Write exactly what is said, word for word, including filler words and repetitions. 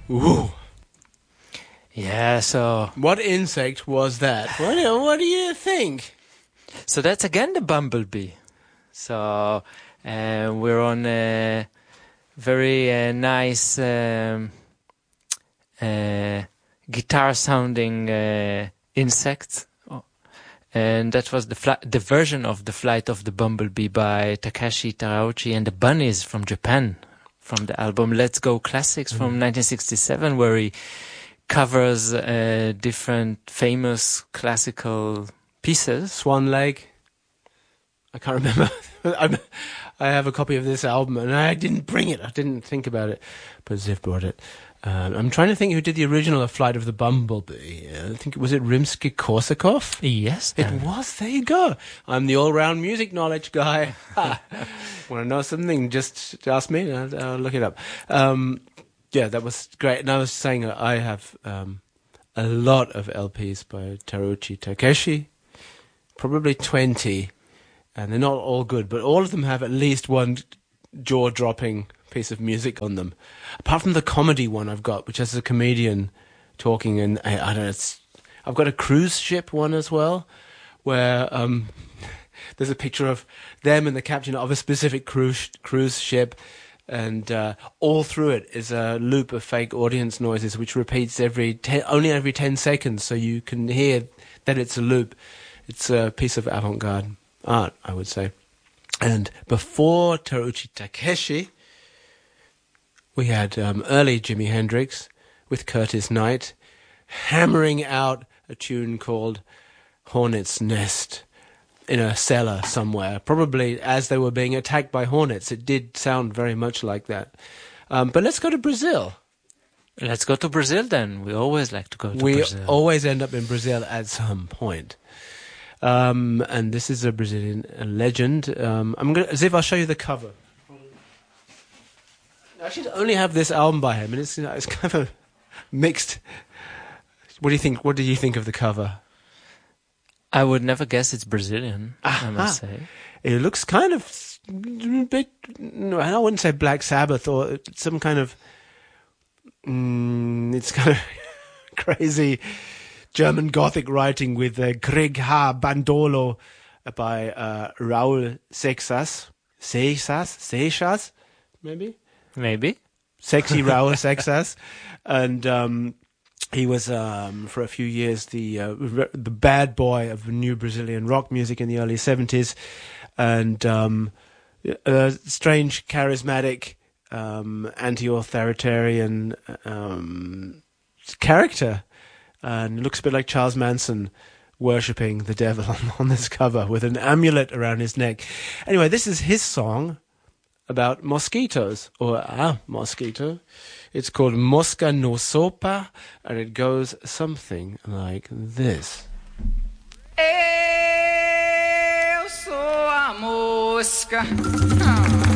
Ooh. Yeah, so... What insect was that? What do, what do you think? So that's again the bumblebee. So uh, we're on a very uh, nice um, uh, guitar-sounding uh, insect. Oh. And that was the fl- the version of The Flight of the Bumblebee by Takeshi Terauchi and the Bunnies from Japan, from the album Let's Go Classics from mm. nineteen sixty-seven, where he covers uh, different famous classical pieces. Swan Lake. I can't remember. I'm, I have a copy of this album, and I didn't bring it. I didn't think about it, but Ziv brought it. Um, I'm trying to think who did the original of Flight of the Bumblebee. I think, was it Rimsky-Korsakov? Yes. It then. was. There you go. I'm the all-round music knowledge guy. Want to know something? Just ask me, and I'll, I'll look it up. Um, yeah, that was great. And I was saying uh, I have um, a lot of L Ps by Terauchi Takeshi, probably twenty, and they're not all good, but all of them have at least one jaw-dropping piece of music on them. Apart from the comedy one I've got, which has a comedian talking, and I, I don't know, it's, I've got a cruise ship one as well, where um, there's a picture of them and the captain of a specific cruise cruise ship, and uh, all through it is a loop of fake audience noises, which repeats every ten, only every ten seconds, so you can hear that it's a loop. It's a piece of avant-garde art, I would say. And before Terauchi Takeshi, we had um, early Jimi Hendrix with Curtis Knight hammering out a tune called Hornet's Nest in a cellar somewhere, probably as they were being attacked by hornets. It did sound very much like that. Um, but let's go to Brazil. Let's go to Brazil then. We always like to go to we Brazil. We always end up in Brazil at some point. Um, and this is a Brazilian legend. Um, I'm going to, as if I'll show you the cover. I actually only have this album by him, and it's, you know, it's kind of mixed. What do you think? What do you think of the cover? I would never guess it's Brazilian, Aha. I must say. It looks kind of a bit, no, I wouldn't say Black Sabbath or some kind of, mm, it's kind of crazy German Gothic writing with uh, Greg Ha Bandolo by uh, Raul Seixas. Seixas? Seixas? Maybe? Maybe. Sexy Raul Seixas. And um, he was, um, for a few years, the uh, re- the bad boy of new Brazilian rock music in the early seventies. And um, a strange, charismatic, um, anti-authoritarian um, character. And looks a bit like Charles Manson worshipping the devil on, on this cover with an amulet around his neck. Anyway, this is his song about mosquitoes, or a mosquito. It's called Mosca no Sopa, and it goes something like this. Eu sou a mosca.